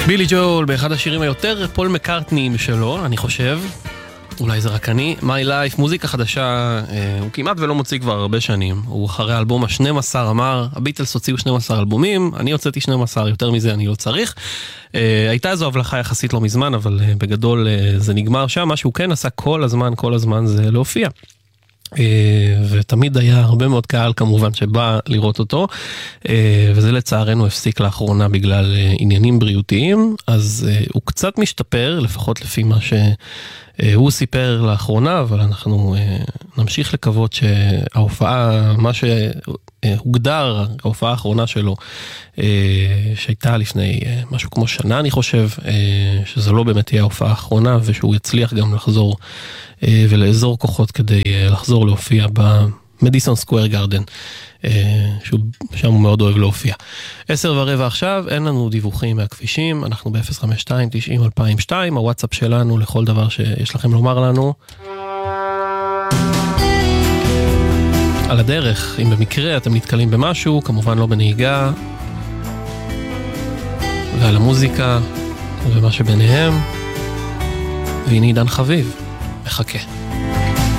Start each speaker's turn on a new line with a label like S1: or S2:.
S1: בילי ג'ול באחד השירים היותר פול מקארטניים שלו, אני חושב, אולי זה רק אני, My Life, מוזיקה חדשה, הוא כמעט ולא מוציא כבר הרבה שנים, הוא אחרי האלבום ה-12 אמר, הביטלס הוציאו 12 אלבומים, אני הוצאתי 12, יותר מזה אני לא צריך, הייתה איזו הבלחה יחסית לא מזמן, אבל בגדול זה נגמר שם, מה שהוא כן עשה כל הזמן זה להופיע. ותמיד היה הרבה מאוד קהל כמובן שבא לראות אותו, וזה לצערנו הפסיק לאחרונה בגלל עניינים בריאותיים, אז הוא קצת משתפר, לפחות לפי מה שהוא סיפר לאחרונה, אבל אנחנו נמשיך לקוות שההופעה, מה שהוגדר, ההופעה האחרונה שלו, שהייתה לפני משהו כמו שנה אני חושב, שזה לא באמת תהיה ההופעה האחרונה, ושהוא יצליח גם לחזור ולאזור כוחות כדי לחזור להופיע במדיסון סקוואר גארדן, שם הוא מאוד אוהב להופיע. 10:15 עכשיו, אין לנו דיווחים מהכבישים, אנחנו ב-052-90-2002, הוואטסאפ שלנו לכל דבר שיש לכם לומר לנו. על הדרך, אם במקרה אתם נתקלים במשהו, כמובן לא בנהיגה, ועל המוזיקה ומה שביניהם, והנה עידן חביב מחכה.